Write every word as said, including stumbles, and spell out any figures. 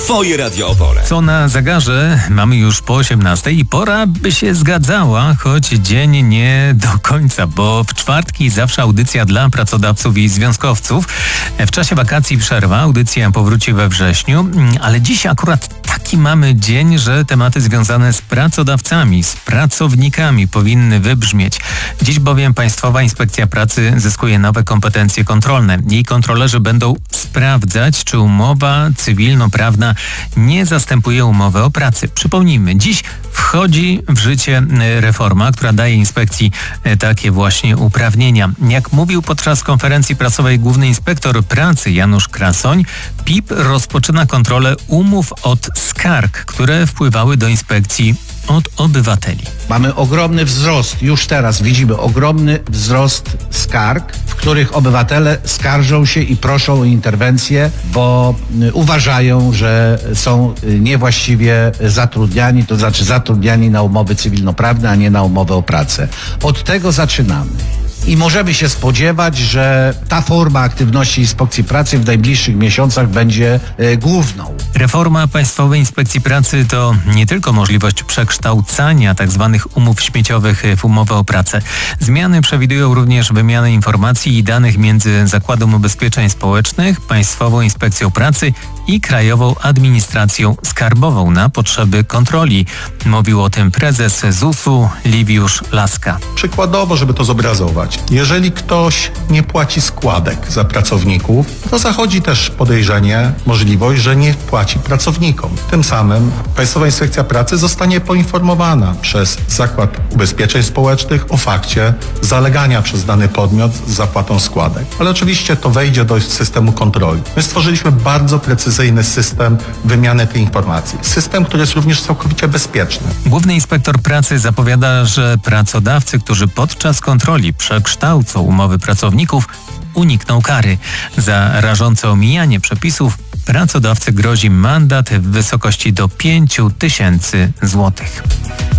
Twoje Radio Opole. Co na zegarze? Mamy już po osiemnastej i pora by się zgadzała, choć dzień nie do końca, bo w czwartki zawsze audycja dla pracodawców i związkowców. W czasie wakacji przerwa, audycja powróci we wrześniu, ale dziś akurat taki mamy dzień, że tematy związane z pracodawcami, z pracownikami powinny wybrzmieć. Dziś bowiem Państwowa Inspekcja Pracy zyskuje nowe kompetencje kontrolne. Jej kontrolerzy będą sprawdzać, czy umowa cywilnoprawna nie zastępuje umowy o pracy. Przypomnijmy, dziś wchodzi w życie reforma, która daje inspekcji takie właśnie uprawnienia. Jak mówił podczas konferencji prasowej główny inspektor pracy Janusz Krasoń, P I P rozpoczyna kontrolę umów od skarg, które wpływały do inspekcji od obywateli. Mamy ogromny wzrost, już teraz widzimy ogromny wzrost skarg, w których obywatele skarżą się i proszą o interwencję, bo uważają, że są niewłaściwie zatrudniani, to znaczy zatrudniani na umowy cywilnoprawne, a nie na umowę o pracę. Od tego zaczynamy. I możemy się spodziewać, że ta forma aktywności Inspekcji Pracy w najbliższych miesiącach będzie e, główną. Reforma Państwowej Inspekcji Pracy to nie tylko możliwość przekształcania tzw. umów śmieciowych w umowę o pracę. Zmiany przewidują również wymianę informacji i danych między Zakładem Ubezpieczeń Społecznych, Państwową Inspekcją Pracy i Krajową Administracją Skarbową na potrzeby kontroli. Mówił o tym prezes zusu Liwiusz Laska. Przykładowo, żeby to zobrazować, jeżeli ktoś nie płaci składek za pracowników, to zachodzi też podejrzenie, możliwość, że nie płaci pracownikom. Tym samym Państwowa Inspekcja Pracy zostanie poinformowana przez Zakład Ubezpieczeń Społecznych o fakcie zalegania przez dany podmiot z zapłatą składek. Ale oczywiście to wejdzie do systemu kontroli. My stworzyliśmy bardzo precyzyjny system wymiany tej informacji. System, który jest również całkowicie bezpieczny. Główny inspektor pracy zapowiada, że pracodawcy, którzy podczas kontroli przekształcą umowy pracowników, unikną kary. Za rażące omijanie przepisów pracodawcy grozi mandat w wysokości do pięciu tysięcy złotych.